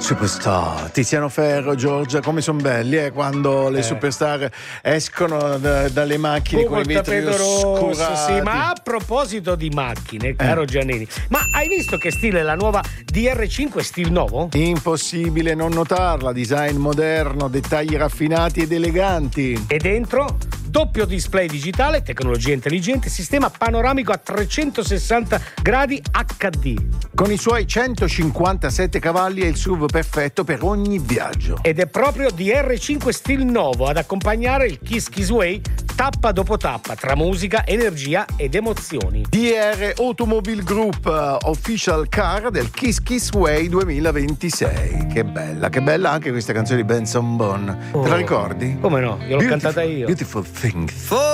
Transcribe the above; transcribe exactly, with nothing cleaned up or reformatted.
Superstar, Tiziano Ferro, Giorgia, come sono belli eh, quando le Eh. superstar escono da- dalle macchine con i vetri oscurati. sì, ma a proposito di macchine, caro Giannini, ma hai visto che stile è la nuova D R cinque stil nuovo? Impossibile non notarla, design moderno, dettagli raffinati ed eleganti. E dentro? Doppio display digitale, tecnologia intelligente, sistema panoramico a trecentosessanta gradi H D. Con i suoi centocinquantasette cavalli è il S U V perfetto per ogni viaggio. Ed è proprio D R cinque stil nuovo ad accompagnare il Kiss Kiss Way tappa dopo tappa tra musica, energia ed emozioni. D R Automobile Group, uh, official car del Kiss Kiss Way duemilaventisei. Che bella, che bella anche questa canzone di Benson Boone. Oh. Te la ricordi? Come no? Io l'ho Beautiful- cantata io. Beautiful Things.